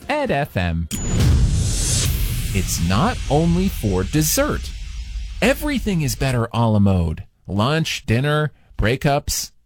Ed FM. It's not only for dessert. Everything is better a la mode. Lunch, dinner, breakups,